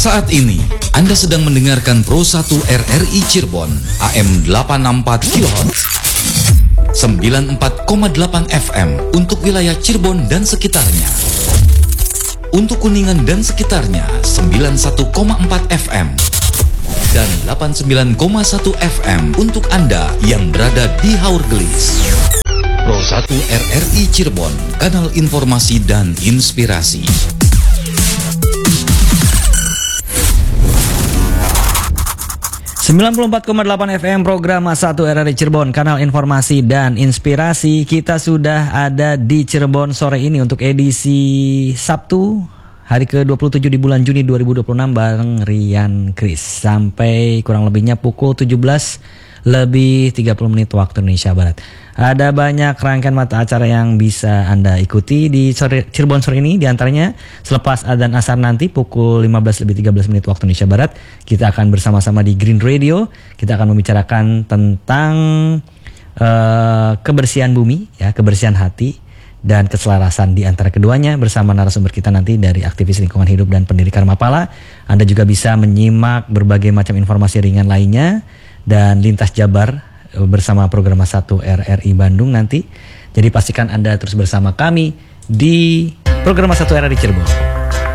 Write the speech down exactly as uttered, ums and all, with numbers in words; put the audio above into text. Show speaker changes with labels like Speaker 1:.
Speaker 1: Saat ini, Anda sedang mendengarkan Pro satu R R I Cirebon, A M delapan enam empat kilohertz, sembilan puluh empat koma delapan F M untuk wilayah Cirebon dan sekitarnya. Untuk Kuningan dan sekitarnya, sembilan puluh satu koma empat F M. Dan delapan puluh sembilan koma satu F M untuk Anda yang berada di Haurgelis. Pro satu R R I Cirebon, kanal informasi dan inspirasi.
Speaker 2: sembilan puluh empat koma delapan F M program satu R R I Cirebon, kanal informasi dan inspirasi. Kita sudah ada di Cirebon sore ini untuk edisi Sabtu, hari ke dua puluh tujuh di bulan Juni dua ribu dua puluh enam bareng Rian Kris. Sampai kurang lebihnya pukul tujuh belas lebih tiga puluh menit waktu Indonesia Barat. Ada banyak rangkaian mata acara yang bisa Anda ikuti di sore, Cirebon sore ini. Di antaranya selepas adzan asar nanti pukul lima belas lebih tiga belas menit waktu Indonesia Barat, kita akan bersama-sama di Green Radio. Kita akan membicarakan tentang uh, kebersihan bumi, ya, kebersihan hati dan keselarasan di antara keduanya bersama narasumber kita nanti dari aktivis lingkungan hidup dan pendiri Karma Pala. Anda juga bisa menyimak berbagai macam informasi ringan lainnya dan Lintas Jabar bersama program satu R R I Bandung nanti. Jadi pastikan Anda terus bersama kami di program satu R R I Cirebon.